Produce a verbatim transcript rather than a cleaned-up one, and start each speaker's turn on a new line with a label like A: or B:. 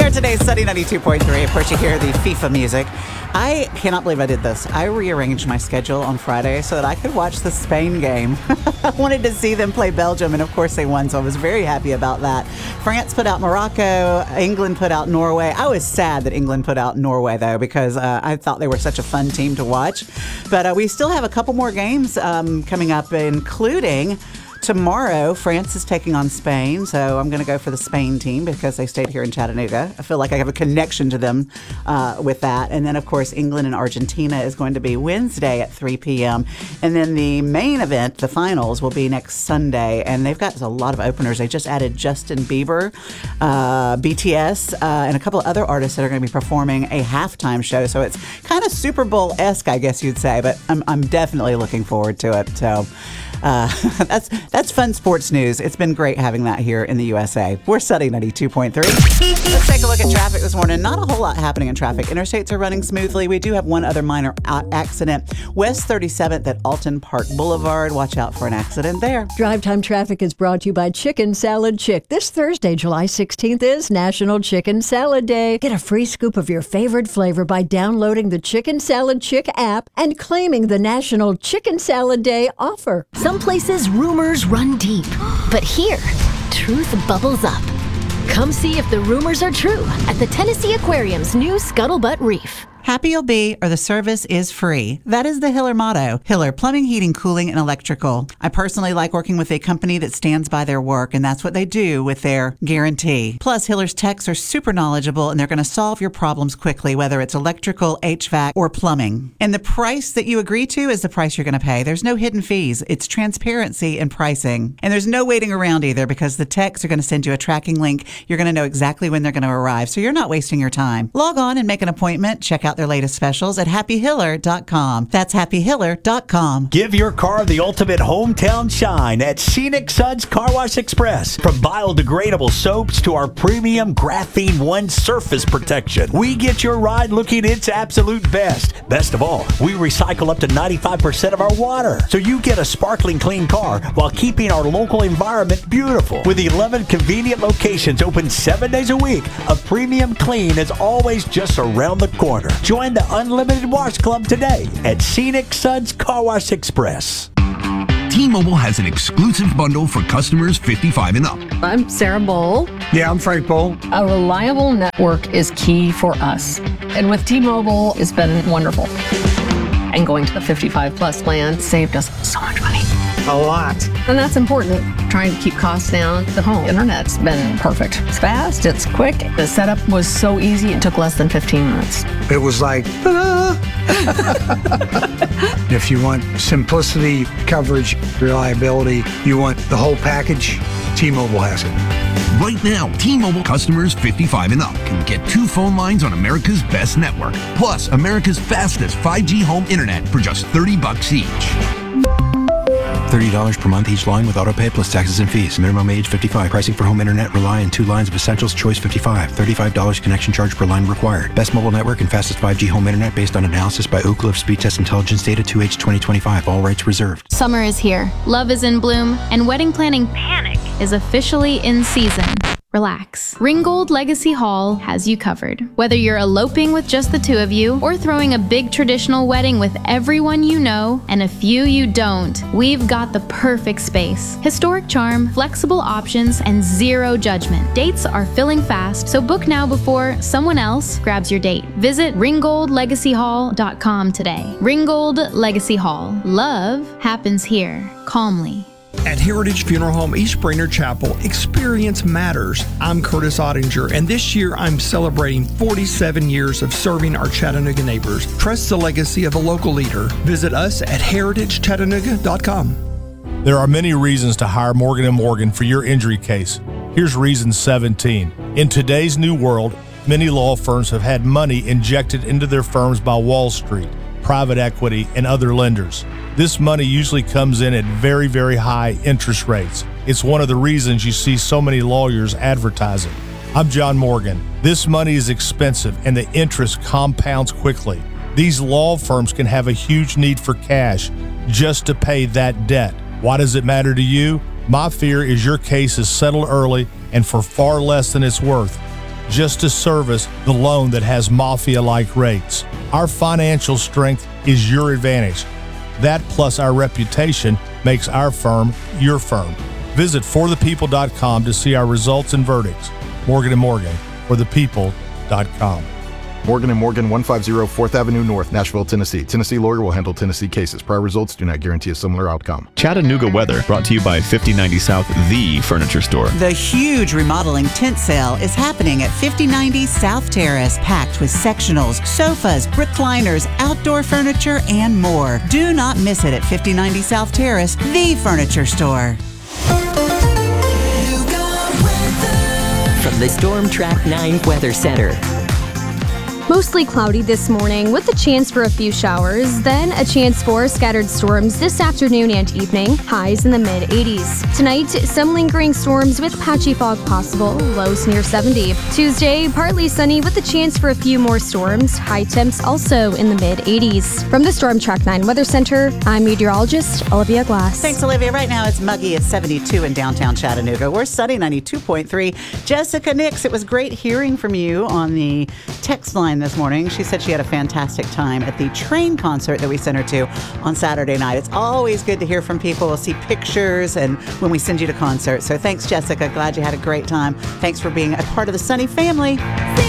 A: For today's Sunny ninety-two point three, of course, you hear the FIFA music. I cannot believe I did this. I rearranged my schedule on Friday so that I could watch the Spain game. I wanted to see them play Belgium, and of course they won, so I was very happy about that. France put out Morocco. England put out Norway. I was sad that England put out Norway, though, because uh, I thought they were such a fun team to watch. But uh, we still have a couple more games um, coming up, including... tomorrow, France is taking on Spain, so I'm going to go for the Spain team because they stayed here in Chattanooga. I feel like I have a connection to them uh, with that. And then, of course, England and Argentina is going to be Wednesday at three p.m. And then the main event, the finals, will be next Sunday. And they've got a lot of openers. They just added Justin Bieber, uh, B T S, uh, and a couple of other artists that are going to be performing a halftime show. So it's kind of Super Bowl-esque, I guess you'd say. But I'm, I'm definitely looking forward to it. So... Uh, that's that's fun sports news. It's been great having that here in the U S A. We're Sunny ninety-two point three. Let's take a look at traffic this morning. Not a whole lot happening in traffic. Interstates are running smoothly. We do have one other minor a- accident. West thirty-seventh at Alton Park Boulevard. Watch out for an accident there.
B: Drive Time Traffic is brought to you by Chicken Salad Chick. This Thursday, July sixteenth, is National Chicken Salad Day. Get a free scoop of your favorite flavor by downloading the Chicken Salad Chick app and claiming the National Chicken Salad Day offer.
C: Some places rumors run deep, but here, truth bubbles up. Come see if the rumors are true at the Tennessee Aquarium's new Scuttlebutt Reef.
A: Happy you'll be, or the service is free. That is the Hiller motto. Hiller, plumbing, heating, cooling, and electrical. I personally like working with a company that stands by their work, and that's what they do with their guarantee. Plus, Hiller's techs are super knowledgeable, and they're going to solve your problems quickly, whether it's electrical, H V A C, or plumbing. And the price that you agree to is the price you're going to pay. There's no hidden fees. It's transparency in pricing. And there's no waiting around either, because the techs are going to send you a tracking link. You're going to know exactly when they're going to arrive, so you're not wasting your time. Log on and make an appointment. Check out their latest specials at happy hiller dot com. That's happy hiller dot com.
D: Give your car the ultimate hometown shine at Scenic Suds Car Wash Express. From biodegradable soaps to our premium Graphene One surface protection, we get your ride looking its absolute best. Best of all, we recycle up to ninety-five percent of our water, so you get a sparkling clean car while keeping our local environment beautiful. With eleven convenient locations open seven days a week, a premium clean is always just around the corner. Join the Unlimited Wash Club today at Scenic Suds Car Wash Express.
E: T-Mobile has an exclusive bundle for customers fifty-five and up.
F: I'm Sarah Bowl.
G: Yeah, I'm Frank Bowl.
F: A reliable network is key for us. And with T-Mobile, it's been wonderful. And going to the fifty-five plus plan saved us so much money.
G: A lot.
F: And that's important. Trying to keep costs down. The home internet's been perfect. It's fast, it's quick. The setup was so easy, it took less than fifteen minutes.
G: It was like, ta-da! If you want simplicity, coverage, reliability, you want the whole package, T-Mobile has it.
E: Right now, T-Mobile customers fifty-five and up can get two phone lines on America's best network, plus America's fastest five G home internet for just thirty bucks each.
H: thirty dollars per month each line with autopay plus taxes and fees. Minimum age fifty-five. Pricing for home internet rely on two lines of Essentials Choice fifty-five. thirty-five dollars connection charge per line required. Best mobile network and fastest five G home internet based on analysis by Oak Cliff Speed Test Intelligence Data two H twenty twenty-five. All rights reserved.
I: Summer is here. Love is in bloom. And wedding planning panic is officially in season. Relax. Ringgold Legacy Hall has you covered. Whether you're eloping with just the two of you or throwing a big traditional wedding with everyone you know and a few you don't, we've got the perfect space. Historic charm, flexible options, and zero judgment. Dates are filling fast, so book now before someone else grabs your date. Visit ringgold legacy hall dot com today. Ringgold Legacy Hall. Love happens here, calmly.
J: At Heritage Funeral Home East Brainerd Chapel, experience matters. I'm Curtis Ottinger, and this year I'm celebrating forty-seven years of serving our Chattanooga neighbors. Trust the legacy of a local leader. Visit us at heritage chattanooga dot com.
K: There are many reasons to hire Morgan and Morgan for your injury case. Here's reason seventeen. In today's new world, many law firms have had money injected into their firms by Wall Street, private equity, and other lenders. This money usually comes in at very, very high interest rates. It's one of the reasons you see so many lawyers advertising. I'm John Morgan. This money is expensive and the interest compounds quickly. These law firms can have a huge need for cash just to pay that debt. Why does it matter to you? My fear is your case is settled early and for far less than it's worth. just to service the loan that has mafia-like rates. Our financial strength is your advantage. That plus our reputation makes our firm your firm. Visit for the people dot com to see our results and verdicts. Morgan and Morgan, for the people dot com.
L: Morgan and Morgan, one fifty fourth Avenue North, Nashville, Tennessee. Tennessee lawyer will handle Tennessee cases. Prior results do not guarantee a similar outcome.
M: Chattanooga weather brought to you by fifty ninety South, the furniture store.
A: The huge remodeling tent sale is happening at fifty ninety South Terrace, packed with sectionals, sofas, recliners, outdoor furniture, and more. Do not miss it at fifty ninety South Terrace, the furniture store.
N: From the Storm Track nine Weather Center.
O: Mostly cloudy this morning with a chance for a few showers, then a chance for scattered storms this afternoon and evening, highs in the mid eighties. Tonight, some lingering storms with patchy fog possible, lows near seventy. Tuesday, partly sunny with a chance for a few more storms, high temps also in the mid eighties. From the Storm Track nine Weather Center, I'm meteorologist Olivia Glass.
A: Thanks, Olivia. Right now it's muggy at seventy-two in downtown Chattanooga. We're sunny, ninety-two point three. Jessica Nix, it was great hearing from you on the text line this morning. She said she had a fantastic time at the Train concert that we sent her to on Saturday night. It's always good to hear from people. We'll see pictures and when we send you to concerts. So thanks, Jessica. Glad you had a great time. Thanks for being a part of the Sunny family.